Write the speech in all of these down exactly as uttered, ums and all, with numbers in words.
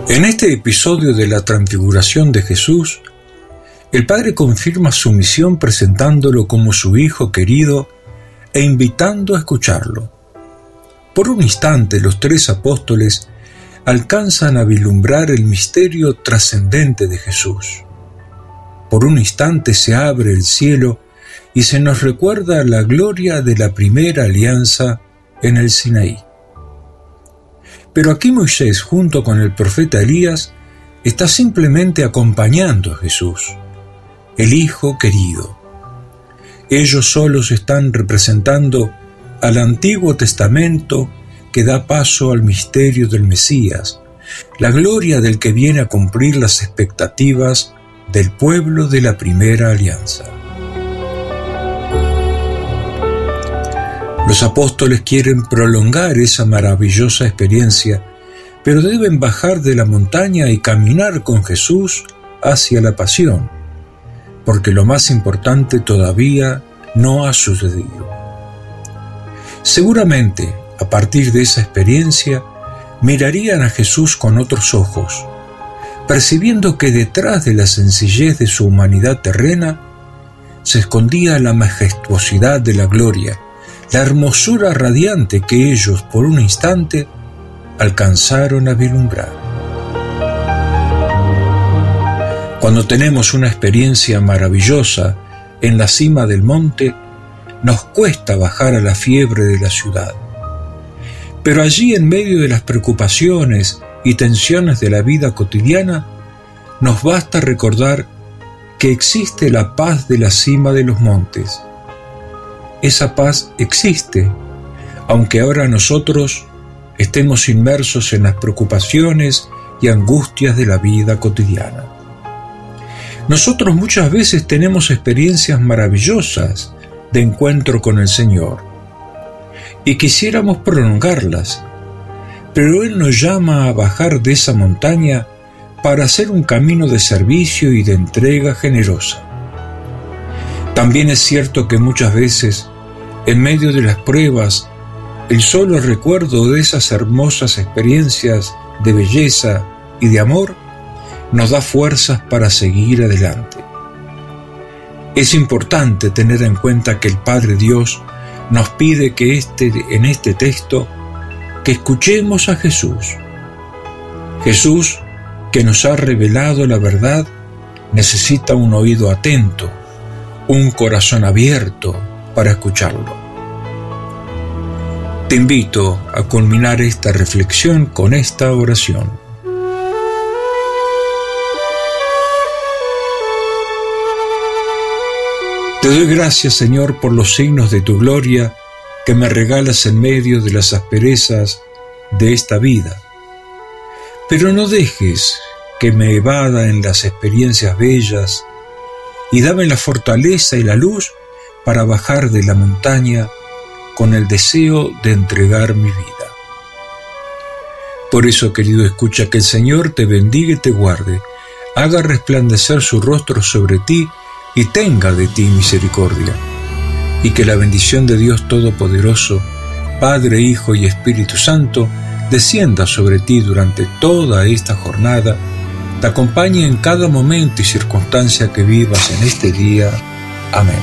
En este episodio de la transfiguración de Jesús, el Padre confirma su misión presentándolo como su Hijo querido e invitando a escucharlo. Por un instante los tres apóstoles alcanzan a vislumbrar el misterio trascendente de Jesús. Por un instante se abre el cielo y se nos recuerda la gloria de la primera alianza en el Sinaí. Pero aquí Moisés, junto con el profeta Elías, está simplemente acompañando a Jesús, el Hijo querido. Ellos solos están representando al Antiguo Testamento que da paso al misterio del Mesías, la gloria del que viene a cumplir las expectativas del pueblo de la primera alianza. Los apóstoles quieren prolongar esa maravillosa experiencia, pero deben bajar de la montaña y caminar con Jesús hacia la pasión, porque lo más importante todavía no ha sucedido. Seguramente, a partir de esa experiencia, mirarían a Jesús con otros ojos, percibiendo que detrás de la sencillez de su humanidad terrena se escondía la majestuosidad de la gloria, la hermosura radiante que ellos, por un instante, alcanzaron a vislumbrar. Cuando tenemos una experiencia maravillosa en la cima del monte, nos cuesta bajar a la fiebre de la ciudad. Pero allí, en medio de las preocupaciones y tensiones de la vida cotidiana, nos basta recordar que existe la paz de la cima de los montes. Esa paz existe, aunque ahora nosotros estemos inmersos en las preocupaciones y angustias de la vida cotidiana. Nosotros muchas veces tenemos experiencias maravillosas de encuentro con el Señor y quisiéramos prolongarlas, pero Él nos llama a bajar de esa montaña para hacer un camino de servicio y de entrega generosa. También es cierto que muchas veces, en medio de las pruebas, el solo recuerdo de esas hermosas experiencias de belleza y de amor nos da fuerzas para seguir adelante. Es importante tener en cuenta que el Padre Dios nos pide que este, en este texto que escuchemos a Jesús. Jesús, que nos ha revelado la verdad, necesita un oído atento, un corazón abierto para escucharlo. Te invito a culminar esta reflexión con esta oración. Te doy gracias, Señor, por los signos de tu gloria que me regalas en medio de las asperezas de esta vida. Pero no dejes que me evada en las experiencias bellas y dame la fortaleza y la luz para bajar de la montaña con el deseo de entregar mi vida. Por eso, querido escucha, que el Señor te bendiga y te guarde, haga resplandecer su rostro sobre ti y tenga de ti misericordia, y que la bendición de Dios Todopoderoso, Padre, Hijo y Espíritu Santo, descienda sobre ti durante toda esta jornada, te acompañe en cada momento y circunstancia que vivas en este día. Amén.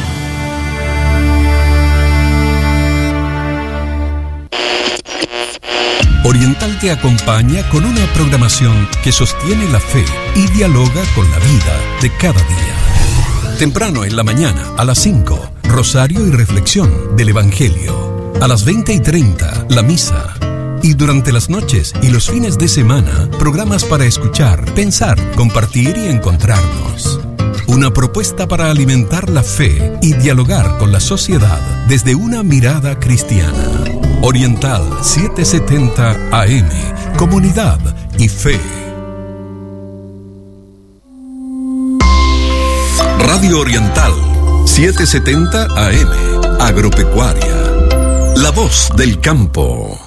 Oriental te acompaña con una programación que sostiene la fe y dialoga con la vida de cada día. Temprano en la mañana, a las cinco, rosario y reflexión del Evangelio. A las veinte y treinta, la misa. Y durante las noches y los fines de semana, programas para escuchar, pensar, compartir y encontrarnos. Una propuesta para alimentar la fe y dialogar con la sociedad desde una mirada cristiana. Oriental setecientos setenta A M, comunidad y fe. Radio Oriental setecientos setenta A M, agropecuaria. La voz del campo.